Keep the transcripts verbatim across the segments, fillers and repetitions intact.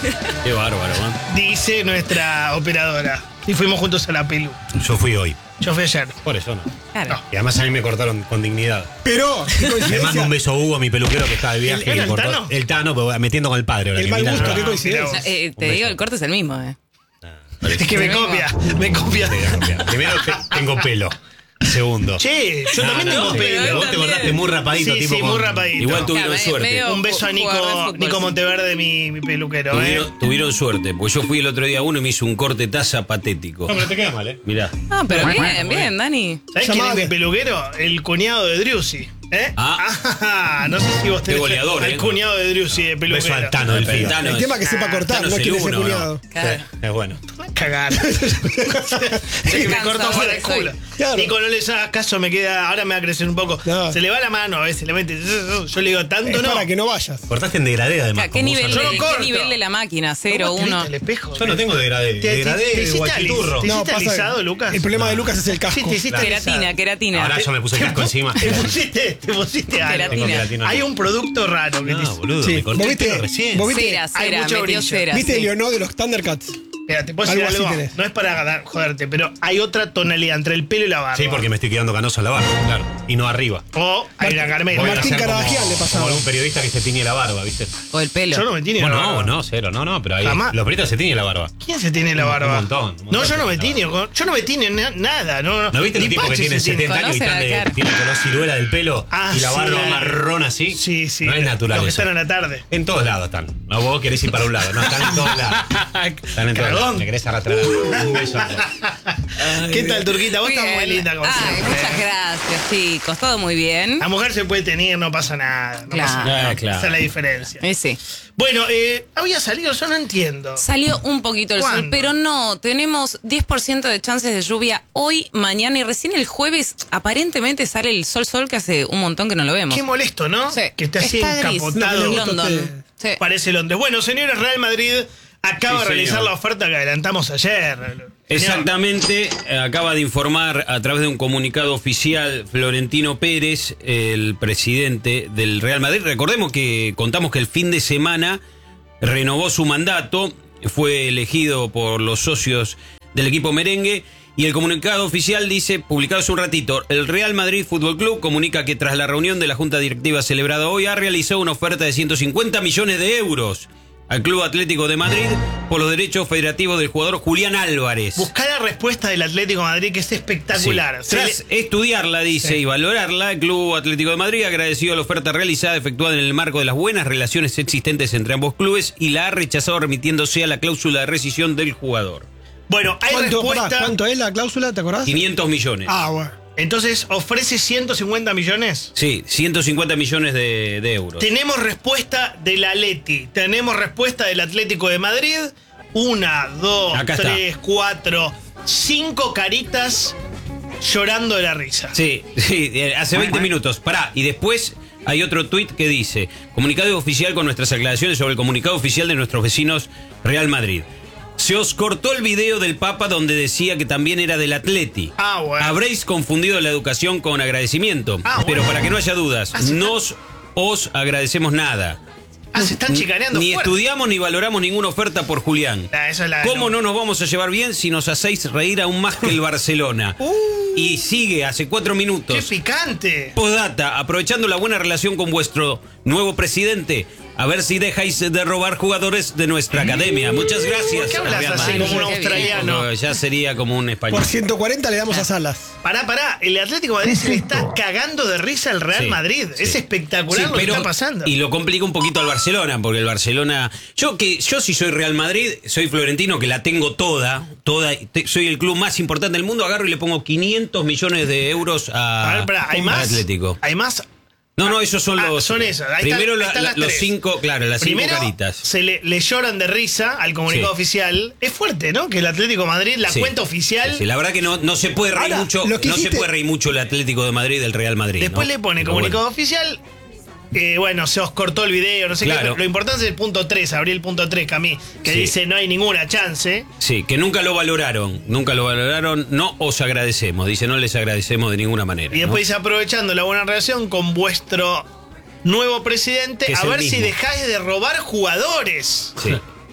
Qué bárbaro, ¿eh? Dice nuestra operadora. Y fuimos juntos a la pelu. Yo fui hoy. Yo fui ayer. Por eso no. Claro. No. Y además a mí me cortaron con dignidad. Pero, qué Le coincidencia. mando un beso a Hugo, mi peluquero que está de viaje. ¿El- y el cortó- Tano? El Tano, pero metiendo con el padre. ahora El que mal mira, gusto, no, qué no, coincidencia. Eh, te Un digo, beso. el corte es el mismo, ¿eh? parece Es que me Sí, copia, me copia. que te voy a copiar. Primero te- tengo pelo. Segundo. Che, yo No, también no, tengo no, pelo. pero vos te también. cortaste muy rapadito, Sí, tipo sí, con- muy rapadito. Igual tuvieron Claro, suerte. medio- Un beso a Jugador de Nico, fútbol, Nico sí. Monteverde, mi, mi peluquero, ¿eh? Tuvieron, tuvieron suerte, porque yo fui el otro día a uno y me hizo un corte taza patético. No, pero te queda mal, ¿eh? Mirá. Ah, pero bien, bien, Dani. ¿Sabés quién es Llamale. mi peluquero? El cuñado de Drusy. ¿Eh? Ah. no sé si vos Qué tenés goleador, al eh. cuñado de Drusy de peluquero. Beso al Tano del No, Fío. El tema es que sepa cortar, Tano no es quiere el ser uno, cuñado. ¿no? Claro. Sí, es bueno. Cagar. Se que me cortó fuera el culo. Claro. Nico, no les hagas caso, me queda. Ahora me va a crecer un poco. No. Se le va la mano a veces, le mete. Yo le digo, tanto Es no. para que no vayas. Cortaste en degradé además. ¿Qué como nivel, usan de, los- Yo no corto. ¿Qué nivel de la máquina? ¿Cero, ¿Vos te uno? viste al espejo? Yo no tengo degradé. ¿Te- te- Degradé te de hiciste guachiturro. alis- ¿Te No, hiciste pasa- alisado, Lucas? El problema de Lucas es el casco. Sí, te hiciste Queratina, alisado. queratina. Ahora yo me puse el casco encima. Te pusiste, te pusiste algo. Queratina. Tengo queratina. Hay un producto raro que te No, hizo. boludo, Sí. me corté ¿Vos el viste- pelo recién. vos viste- Cera, Hay cera, mucho metió brillo. cera. ¿Viste sí. el Leonó de los Thundercats? Mira, te puedo decir Algo así algo. tenés. No es para dar- joderte, pero hay otra tonalidad entre el pelo y la barba. Sí, porque me estoy quedando canoso en la barba, claro. Y no arriba. O hay una carmela. Voy a Martín hacer como- Carvajal le pasaba. Como algún periodista que se tiñe la barba, ¿viste? O el pelo. Yo no me tiño Vos la no, barba. vos no, cero, no, no, pero ahí Jamás. los periodistas se tiñen la barba. ¿Quién se tiene la Un barba? montón, un montón No, yo no me se tiene tiño. con- Yo no me tiño na- nada. No, ¿No viste Ni los tipos que Pache tienen se tiñe. setenta años y Conocen están a de, la cara. tienen color ciruela del pelo Ah, y la barba sí. marrón así? Sí, sí. No es natural Los que eso. están a la tarde. En todos lados están. No, vos querés ir para un lado. No, están en todos lados. Están en todos lados. Cagón. Me querés arrastrar. Un beso. ¿Qué tal, Turquita? Vos Bien. estás muy linda como Ay, siempre. muchas gracias, chicos. Todo muy bien. La mujer se puede tener, no pasa nada. No Claro. pasa nada. Ah, claro. Esa es la diferencia. Eh, sí. Bueno, eh, había salido, yo no entiendo. Salió un poquito el sol, ¿Cuándo? pero no, tenemos diez por ciento de chances de lluvia hoy, mañana y recién el jueves aparentemente sale el sol sol que hace un montón que no lo vemos. Qué molesto, ¿no? Sí. Que esté así Está gris. encapotado. No, no, London. Sí. Parece Londres. Bueno, señores, Real Madrid acaba Sí, de realizar señor. la oferta que adelantamos ayer. Señor. Exactamente, eh, acaba de informar a través de un comunicado oficial Florentino Pérez, el presidente del Real Madrid. Recordemos que contamos que el fin de semana renovó su mandato, fue elegido por los socios del equipo merengue y el comunicado oficial dice, publicado hace un ratito, el Real Madrid Fútbol Club comunica que tras la reunión de la Junta Directiva celebrada hoy ha realizado una oferta de ciento cincuenta millones de euros al Club Atlético de Madrid por los derechos federativos del jugador Julián Álvarez. Buscar la respuesta del Atlético de Madrid, que es espectacular. Sí. Se Tras le- estudiarla, dice, Sí. y valorarla, el Club Atlético de Madrid ha agradecido la oferta realizada, efectuada en el marco de las buenas relaciones existentes entre ambos clubes y la ha rechazado remitiéndose a la cláusula de rescisión del jugador. Bueno, hay ¿Cuánto, respuesta. pará, ¿Cuánto es la cláusula? ¿Te acordás? quinientos millones. Ah, bueno. Entonces, ofrece ciento cincuenta millones. Sí, ciento cincuenta millones de, de euros. Tenemos respuesta del Atleti. Tenemos respuesta del Atlético de Madrid. Una, dos, Acá está. tres, cuatro, cinco caritas llorando de la risa. Sí, sí, eh, hace veinte minutos. Pará, y después hay otro tuit que dice, comunicado oficial con nuestras aclaraciones sobre el comunicado oficial de nuestros vecinos Real Madrid. Se os cortó el video del Papa donde decía que también era del Atleti. Ah, bueno. Habréis confundido la educación con agradecimiento. Ah, pero bueno. para que no haya dudas, Ah, sí, no os, os agradecemos nada. Ah, se están chicaneando Ni fuerte. estudiamos ni valoramos ninguna oferta por Julián. Ah, esa es la- ¿Cómo no nos vamos a llevar bien si nos hacéis reír aún más que el Barcelona? Uh. Y sigue hace cuatro ¡Qué minutos. picante! Postdata, aprovechando la buena relación con vuestro nuevo presidente, a ver si dejáis de robar jugadores de nuestra academia. Muchas gracias. ¿Por qué hablas Real así Madrid. como un Qué bien. australiano? No, ya sería como un español. Por ciento cuarenta le damos a Salas. Pará, pará. El Atlético de Madrid se le está cagando de risa al Real Sí, Madrid. sí. Es espectacular Sí, lo pero- que está pasando. Y lo complica un poquito al Barcelona, porque el Barcelona. Yo que yo si soy Real Madrid, soy Florentino, que la tengo toda, toda, te- soy el club más importante del mundo, agarro y le pongo quinientos millones de euros a, A ver, pará, ¿hay al más? Atlético. ¿Hay más? No, no, esos son Ah, los. son esas. Ahí Primero están- la- están la- las los tres. cinco, claro, las Primero, cinco caritas. se le, le lloran de risa al comunicado Sí. oficial. Es fuerte, ¿no? Que el Atlético de Madrid, la Sí. cuenta oficial. Sí, la verdad que no, no se puede reír Ahora, mucho, lo que no se hiciste- puede reír mucho el Atlético de Madrid del Real Madrid. Después ¿no? le pone Pero comunicado bueno. oficial. Eh, bueno, se os cortó el video, no sé Claro. qué. Lo importante es el punto tres, abrí el punto tres, Camí, que Sí. dice no hay ninguna chance. Sí, que nunca lo valoraron, nunca lo valoraron, no os agradecemos, dice, no les agradecemos de ninguna manera. Y después ¿no? dice aprovechando la buena relación con vuestro nuevo presidente, Que es a el ver si mismo. dejáis de robar jugadores. Sí.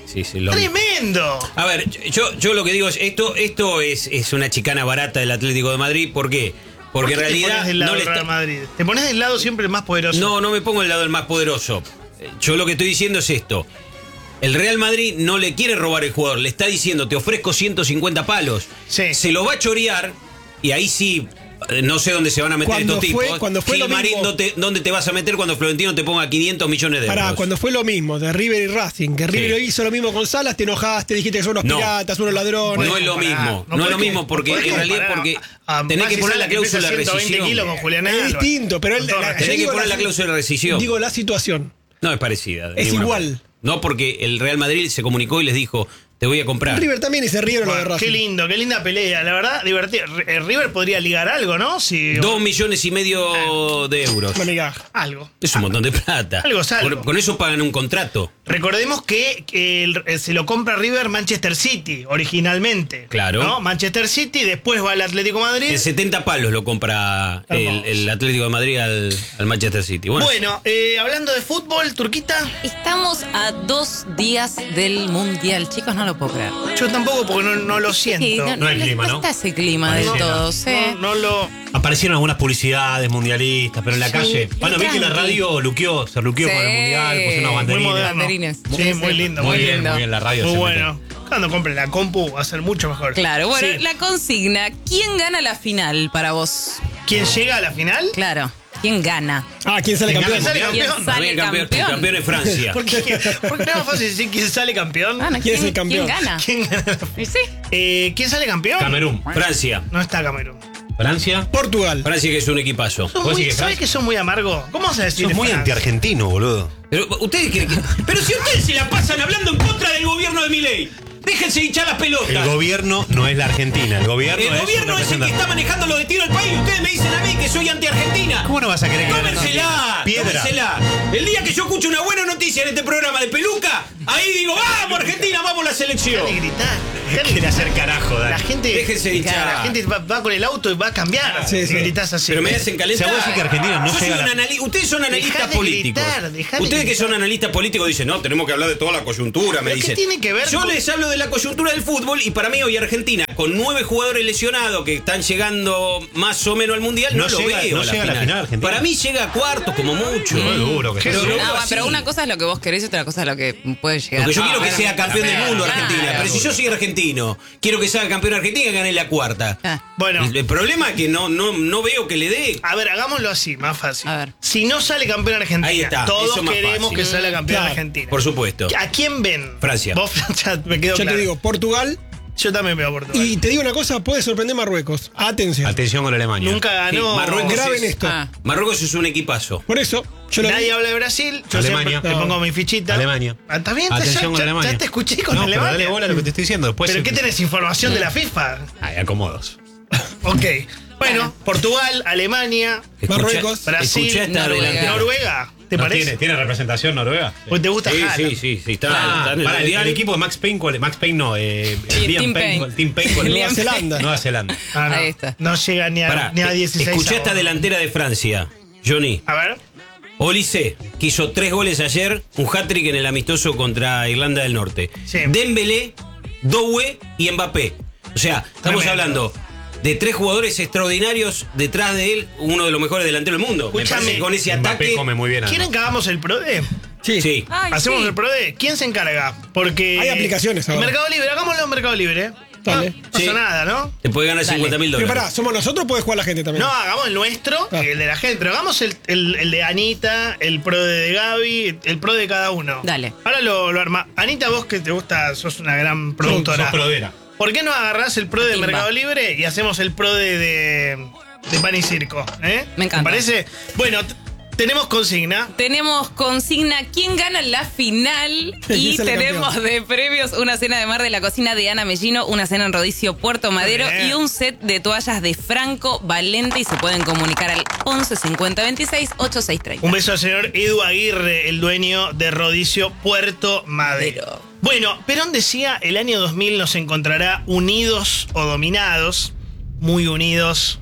sí, sí. Lo... ¡Tremendo! A ver, yo, yo lo que digo es, esto, esto es, es una chicana barata del Atlético de Madrid. ¿Por qué? Porque ¿Por qué en realidad te pones del lado no le del Real está... Madrid? Te pones del lado siempre el más poderoso. No, no me pongo del lado del más poderoso. Yo lo que estoy diciendo es esto. El Real Madrid no le quiere robar el jugador, le está diciendo, te ofrezco ciento cincuenta palos. Sí. Se lo va a chorear y ahí sí, eh, no sé dónde se van a meter Cuando estos fue- tipos. cuando fue lo Gilmarín, mismo- ¿dónde, dónde te vas a meter cuando Florentino te ponga quinientos millones de euros? Pará, cuando fue lo mismo de River y Racing, que River hizo lo mismo con Salas, te enojaste, dijiste que son unos No. piratas, unos ladrones. No es lo comparar, mismo, no no, es lo podés- mismo porque no podés en realidad comparar porque a- a tenés Maxi que poner la Salas, que pesa cláusula de ciento veinte rescisión. kilos con Julián Es Álvarez. distinto, pero él- Con todo la- respeto. Tenés que digo poner la- la cláusula de rescisión. Digo la situación. No es parecida. de Es ninguna igual. manera. No, porque el Real Madrid se comunicó y les dijo, te voy a comprar. River también y se rieron lo de Bueno, Racing. qué lindo, qué linda pelea. La verdad, divertido. R- River podría ligar algo, ¿no? Si, Dos millones y medio de euros. Manigaja. Algo. Es un montón de plata. Algo es algo. Con, con eso pagan un contrato. Recordemos que, que el- eh, se lo compra River Manchester City originalmente. Claro. ¿no? Manchester City, después va al Atlético de Madrid. En setenta palos lo compra el, el Atlético de Madrid al, al Manchester City. Bueno, Bueno, eh, hablando de fútbol, Turquita, Estamos a dos días del Mundial. Chicos, no lo puedo creer. yo tampoco porque no, no lo siento. Sí, no hay les clima, ¿no? cuesta ese clima del Pareciera. todo, sí. No, no lo. Aparecieron algunas publicidades mundialistas, pero en la Sí, calle. Bueno, vi que la tranqui. radio luqueó, se luqueó con el Sí. mundial, puso una Muy banderina. moderno. Banderines. Sí, Sí, muy sí. lindo, Muy muy bien, lindo. muy bien, la radio Muy se bueno. Cuando compren la compu va a ser mucho mejor. Claro, bueno, Sí. la consigna. ¿Quién gana la final para vos? ¿Quién llega a la final? Claro. ¿Quién gana? Ah, ¿quién sale ¿Quién campeón? sale ¿Quién campeón? para mí sale el campeón, el campeón? campeón es Francia. ¿Por qué, ¿Por qué no es más fácil decir quién sale campeón? Ah, no, ¿Quién es el campeón? ¿Quién gana? ¿Quién gana? Y sí. Eh, ¿Quién sale campeón? Camerún. Francia. No está Camerún. Francia. Portugal. Francia que es un equipazo. Son ¿Vos muy- decís que ¿Sabes Francia? que son muy amargos? ¿Cómo vas a decir Sos muy Francia? antiargentino, boludo. Pero ustedes creen que. Pero si ustedes se la pasan hablando en contra del gobierno de Milei, déjense hinchar las pelotas. El gobierno no es la Argentina, el gobierno El es gobierno un es el que representante. está manejando los destinos del país y ustedes me dicen a mí que soy anti-argentina. ¿Cómo no vas a querer que gane Tómensela, Argentina? Piedra. tómensela. El día que yo escucho una buena noticia en este programa de Peluca, ahí digo, vamos Argentina, vamos a la selección. Dejale gritar. dejale Quiere gritar. hacer carajo, dale. La gente, Déjense de hinchar. la gente va, va con el auto y va a cambiar. Sí, si sí. gritás así. Pero me hacen calentar. Se puede decir que Argentina no Yo soy llega a un la- anali- Ustedes son analistas Dejá de políticos. gritar, dejá de Ustedes que gritar. son analistas políticos dicen, no, tenemos que hablar de toda la coyuntura, me ¿Pero qué dicen. tiene que ver Yo con- les hablo de la coyuntura del fútbol y para mí hoy Argentina, con nueve jugadores lesionados que están llegando más o menos al Mundial, no, No lo llega- veo no a la llega a la final. final Argentina. Para mí llega a cuartos como mucho. Muy duro que Pero sea. lo Ah, veo bueno, así. pero una cosa es lo que vos querés y otra cosa es lo que puede llegar. Porque yo Ah, quiero que bueno, sea campeón del mundo claro. Argentina. Pero si yo soy argentino, quiero que sea campeón Argentina y gane la cuarta. Ah. Bueno, El, el problema es que no, no, no veo que le dé. a ver, hagámoslo así, más fácil. A ver. Si no sale campeón Argentina, Ahí está, todos eso es más queremos fácil. que salga campeón Claro, Argentina. Por supuesto. ¿A quién ven? Francia. Vos, ya me quedo Yo claro. te digo, Portugal. Yo también veo a Portugal. Y te digo una cosa, puede sorprender Marruecos. Atención. Atención con Alemania. Nunca ganó. Sí, Marruecos Graben es- esto. Ah. Marruecos es un equipazo. Por eso, yo lo Nadie vi. habla de Brasil. Yo Alemania. siempre te pongo mi fichita. Alemania. Ah, ¿Está bien? Atención ya, con ya- Alemania. ya te escuché con no, pero Alemania. dale bola a lo que te estoy diciendo. Después ¿Pero se- qué tenés? ¿Información de la FIFA? Ay, acomodos. Ok. Bueno, Portugal, Alemania, Escucha- Marruecos, Brasil, escucha esta Noruega. delantera. Noruega. ¿Te ¿No parece? tiene, ¿Tiene representación Noruega? Pues te gusta Sí, Haaland. sí, sí, sí, está, Ah, está en el para el, mundial. el equipo de Max Payne, ¿cuál es? Max Payne no, eh, Sí, Liam Tim Payne, Payne. ¿cuál? Team Payne, ¿cuál es? Nueva Zelanda. Nueva Zelanda. Ah, no. Ahí está. No llega ni a, Pará, ni a dieciséis. escuchá esta ahora. delantera de Francia, Johnny. A ver. Olise, que hizo tres goles ayer, un hat-trick en el amistoso contra Irlanda del Norte. Sí. Dembélé, Doué y Mbappé. O sea, estamos Tremendo. hablando de tres jugadores extraordinarios detrás de él, uno de los mejores delanteros del mundo. Me Escúchame, parece que con ese Mbappé ataque. come muy bien. además. ¿Quieren que hagamos el PRODE? Sí. Sí. Ay, Hacemos sí. el PRODE. ¿Quién se encarga? Porque. Hay aplicaciones ahora. Mercado Libre, hagámoslo en Mercado Libre. Dale. No pasa Sí. nada, ¿no? Te puede ganar Dale. cincuenta mil Pero dólares. pará, ¿somos nosotros o puede jugar la gente también? No, hagamos el nuestro, Ah. el de la gente, pero hagamos el, el- el de Anita, el pro de Gaby, el pro de cada uno. Dale. Ahora lo, lo arma. Anita, vos que te gusta, sos una gran productora. Sos prodera. ¿Por qué no agarrás el pro de Timba. Mercado Libre y hacemos el pro de, de, de Pan y Circo? ¿eh? Me encanta. ¿Te parece? Bueno, t- tenemos consigna. Tenemos consigna quién gana la final y ¿Quién sale tenemos campeón? de premios una cena de mar de la cocina de Ana Mellino, una cena en Rodicio Puerto Madero Bien. y un set de toallas de Franco Valente y se pueden comunicar al once cincuenta veintiséis ochenta y seis treinta. Un beso al señor Edu Aguirre, el dueño de Rodicio Puerto Madero. Madero. Bueno, Perón decía, el año dos mil nos encontrará unidos o dominados, muy unidos,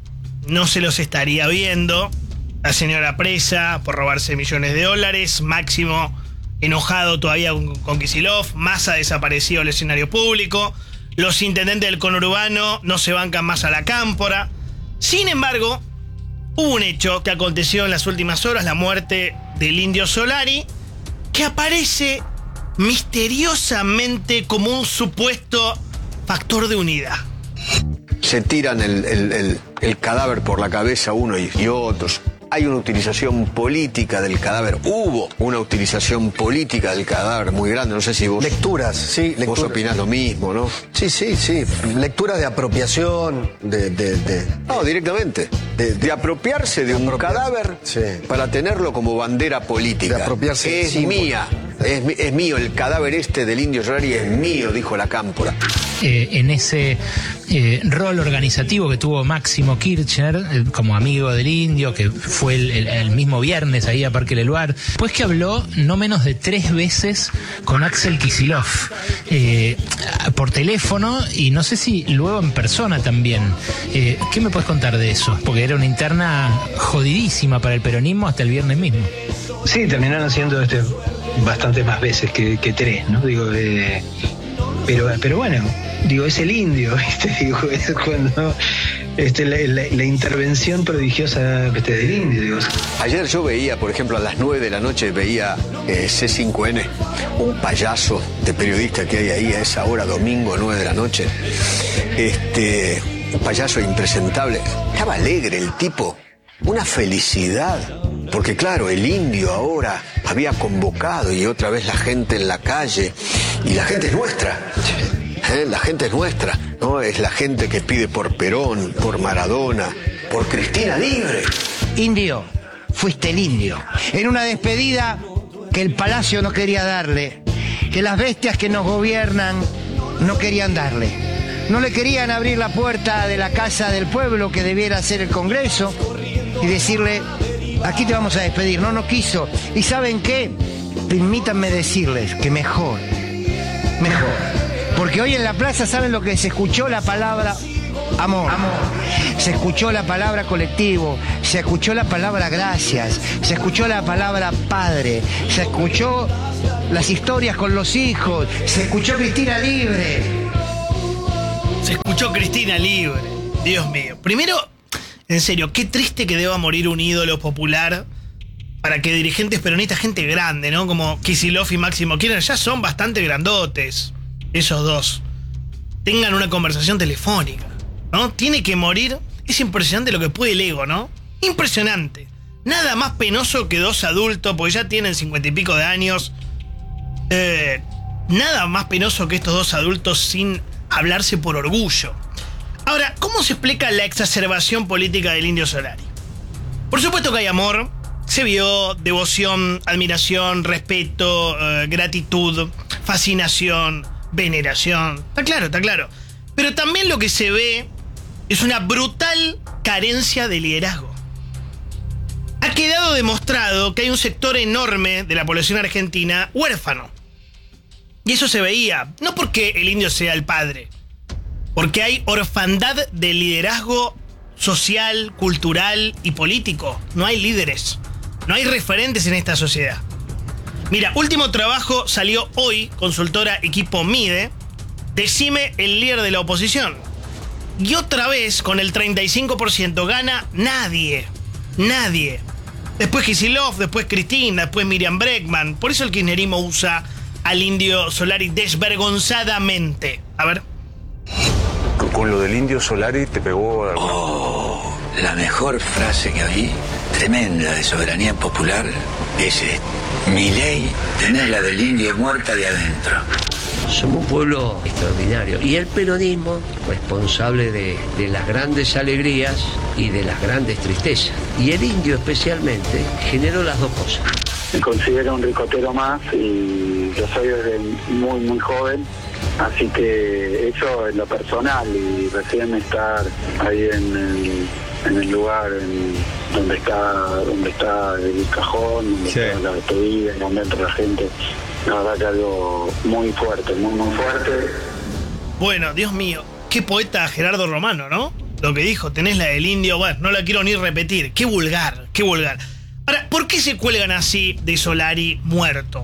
no se los estaría viendo. La señora presa por robarse millones de dólares, Máximo enojado todavía con, con Kicillof, Massa desaparecido del escenario público, los intendentes del conurbano no se bancan más a la cámpora. Sin embargo, hubo un hecho que aconteció en las últimas horas, la muerte del Indio Solari, que aparece misteriosamente como un supuesto factor de unidad. Se tiran el, el, el, el cadáver por la cabeza uno y, y otros. Hay una utilización política del cadáver. Hubo una utilización política del cadáver muy grande. No sé si vos... Lecturas, sí. Vos Lecturas. opinás lo mismo, ¿no? Sí, sí, sí. Lecturas de apropiación, de... de, de No, directamente. De, de apropiarse de, de un apropiarse. cadáver sí. para tenerlo como bandera política. De apropiarse. Es sí, mía. Es, es mío. El cadáver este del Indio Solari es mío, dijo la cámpora. Eh, en ese eh, rol organizativo que tuvo Máximo Kirchner, eh, como amigo del Indio, que fue el, el, el mismo viernes ahí a Parque Leluar, pues que habló no menos de tres veces con Axel Kicillof, eh, por teléfono y no sé si luego en persona también. Eh, ¿Qué me puedes contar de eso? Porque era una interna jodidísima para el peronismo hasta el viernes mismo. Sí, terminaron siendo este, bastante más veces que, que tres, ¿no? Digo, eh, pero, pero bueno, digo, es el Indio, ¿viste? Digo, es cuando este, la, la, la intervención prodigiosa este, del Indio, digo. Ayer yo veía, por ejemplo, a las nueve de la noche veía eh, C cinco N, un payaso de periodista que hay ahí a esa hora, domingo, nueve de la noche. Este, un payaso impresentable. Estaba alegre el tipo, una felicidad. Porque claro, el Indio ahora había convocado y otra vez la gente en la calle. Y la gente es nuestra. ¿Eh? La gente es nuestra, ¿no? Es la gente que pide por Perón, por Maradona, por Cristina Libre. Indio, fuiste el Indio. En una despedida que el Palacio no quería darle, que las bestias que nos gobiernan no querían darle. No le querían abrir la puerta de la Casa del Pueblo, que debiera ser el Congreso, y decirle, aquí te vamos a despedir. No, no quiso. ¿Y saben qué? Permítanme decirles que mejor, mejor. Porque hoy en la plaza, ¿saben lo que se escuchó? La palabra amor. Amor. Se escuchó la palabra colectivo, se escuchó la palabra gracias, se escuchó la palabra padre, se escuchó las historias con los hijos, se escuchó Cristina Libre. Se escuchó Cristina Libre. Dios mío. Primero, en serio, qué triste que deba morir un ídolo popular para que dirigentes peronistas, gente grande, ¿no? Como Kicillof y Máximo Kirchner, ya son bastante grandotes, esos dos, tengan una conversación telefónica, ¿no? Tiene que morir. Es impresionante lo que puede el ego, ¿no? Impresionante. Nada más penoso que dos adultos, porque ya tienen cincuenta y pico de años. Eh, nada más penoso que estos dos adultos sin hablarse por orgullo. Ahora, ¿cómo se explica la exacerbación política del Indio Solari? Por supuesto que hay amor, se vio devoción, admiración, respeto, eh, gratitud, fascinación, veneración. Está claro, está claro. Pero también lo que se ve es una brutal carencia de liderazgo. Ha quedado demostrado que hay un sector enorme de la población argentina huérfano. Y eso se veía, no porque el Indio sea el padre, porque hay orfandad de liderazgo social, cultural y político. No hay líderes, no hay referentes en esta sociedad. Mira, último trabajo salió hoy, consultora Equipo Mide, decime el líder de la oposición. Y otra vez, con el treinta y cinco por ciento gana nadie, nadie. Después Kicillof, después Cristina, después Miriam Bregman. Por eso el kirchnerismo usa al Indio Solari desvergonzadamente. A ver. Con lo del Indio Solari te pegó... Oh, la mejor frase que oí, tremenda de soberanía popular, es esta. Mi ley, tenés la del indio muerta de adentro. Somos un pueblo extraordinario y el peronismo responsable de, de las grandes alegrías y de las grandes tristezas. Y el Indio especialmente generó las dos cosas. Me considero un ricotero más y yo soy desde muy muy joven, así que eso en lo personal y recién estar ahí en el, en el lugar en, donde está donde está el cajón, donde sí. está la despedida, donde entra la gente. La verdad que algo muy fuerte, muy, muy fuerte. Bueno, Dios mío, qué poeta Gerardo Romano, ¿no? Lo que dijo, tenés la del Indio, bueno, no la quiero ni repetir. Qué vulgar, qué vulgar. Ahora, ¿por qué se cuelgan así de Solari muerto?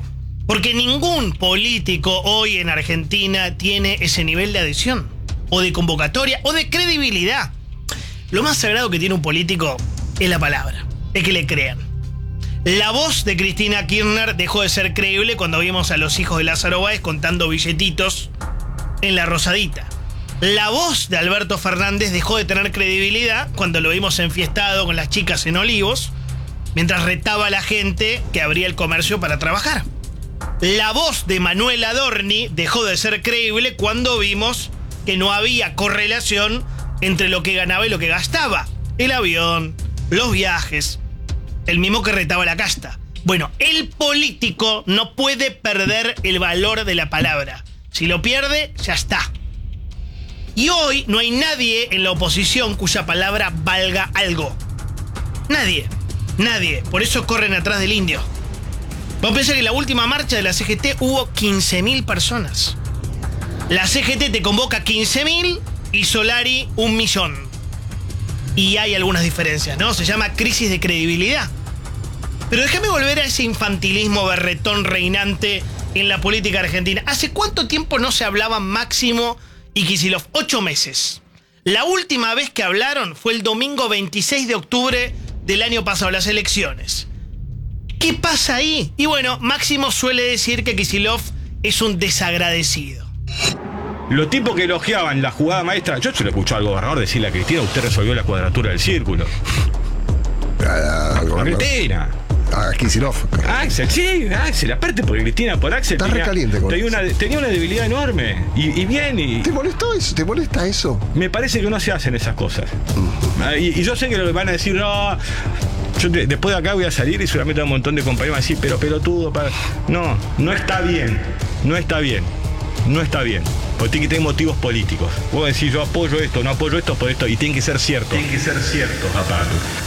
Porque ningún político hoy en Argentina tiene ese nivel de adhesión, o de convocatoria, o de credibilidad. Lo más sagrado que tiene un político es la palabra, es que le crean. La voz de Cristina Kirchner dejó de ser creíble cuando vimos a los hijos de Lázaro Báez contando billetitos en la Rosadita. La voz de Alberto Fernández dejó de tener credibilidad cuando lo vimos enfiestado con las chicas en Olivos, mientras retaba a la gente que abría el comercio para trabajar. La voz de Manuel Adorni dejó de ser creíble cuando vimos que no había correlación entre lo que ganaba y lo que gastaba. El avión, los viajes, el mismo que retaba la casta. Bueno, el político no puede perder el valor de la palabra. Si lo pierde, ya está. Y hoy no hay nadie en la oposición cuya palabra valga algo. Nadie. Nadie. Por eso corren atrás del indio. Vos pensás que en la última marcha de la C G T hubo quince mil personas. La C G T te convoca quince mil y Solari un millón. Y hay algunas diferencias, ¿no? Se llama crisis de credibilidad. Pero déjame volver a ese infantilismo berretón reinante en la política argentina. ¿Hace cuánto tiempo no se hablaban Máximo y Kicillof? Ocho meses. La última vez que hablaron fue el domingo veintiséis de octubre del año pasado, las elecciones. ¿Qué pasa ahí? Y bueno, Máximo suele decir que Kicillof es un desagradecido. Los tipos que elogiaban la jugada maestra, yo se lo escuché al gobernador decirle a Cristina, usted resolvió la cuadratura del círculo. A, a Cristina. A Kicillof. Axel, sí, Axel. Aparte porque Cristina por Axel Está tenía, recaliente con tenía, una, tenía una debilidad enorme. Y, y bien. Y, ¿Te molestó eso? ¿Te molesta eso? Me parece que no se hacen esas cosas. Uh-huh. y, y yo sé que lo van a decir, no... Yo te, después de acá voy a salir y seguramente un montón de compañeros van a decir, pero pelotudo, para... No, no está bien. No está bien. No está bien. Porque tiene que tener motivos políticos. Vos decís, yo apoyo esto, no apoyo esto por esto, y tiene que ser cierto. Tiene que ser cierto, papá.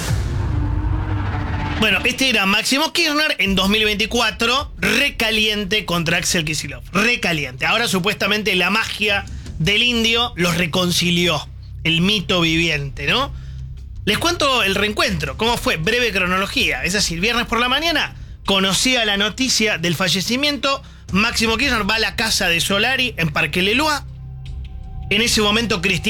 Bueno, este era Máximo Kirchner en dos mil veinticuatro, recaliente contra Axel Kicillof. Recaliente. Ahora supuestamente la magia del indio los reconcilió. El mito viviente, ¿no? Les cuento el reencuentro. ¿Cómo fue? Breve cronología. Es decir, viernes por la mañana, conocía la noticia del fallecimiento. Máximo Kirchner va a la casa de Solari en Parque Leloir. En ese momento Cristina